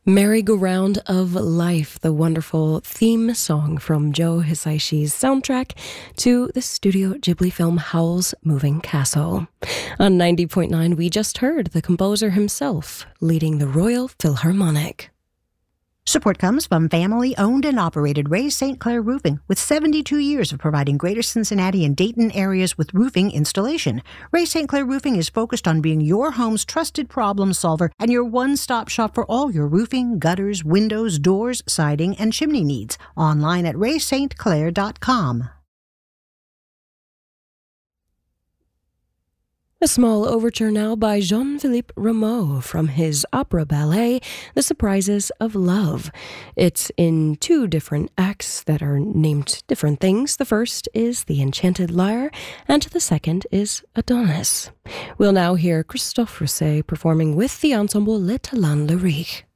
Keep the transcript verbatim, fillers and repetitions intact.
Merry-Go-Round of Life, the wonderful theme song from Joe Hisaishi's soundtrack to the Studio Ghibli film Howl's Moving Castle. On ninety point nine, we just heard the composer himself leading the Royal Philharmonic. Support comes from family-owned and operated Ray Saint Clair Roofing, with seventy-two years of providing Greater Cincinnati and Dayton areas with roofing installation. Ray Saint Clair Roofing is focused on being your home's trusted problem solver and your one-stop shop for all your roofing, gutters, windows, doors, siding, and chimney needs. Online at ray saint clair dot com. A small overture now by Jean-Philippe Rameau from his opera ballet, The Surprises of Love. It's in two different acts that are named different things. The first is The Enchanted Lyre, and the second is Adonis. We'll now hear Christophe Rousset performing with the ensemble Les Talents Lyriques.